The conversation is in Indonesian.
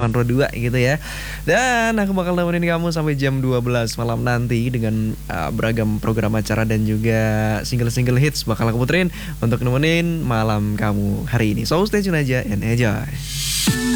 Konro 2 gitu ya. Dan aku bakal nemenin kamu sampai jam 12 malam nanti dengan beragam program acara dan juga single-single hits bakal aku puterin untuk nemenin malam kamu hari ini. So stay tune aja and enjoy.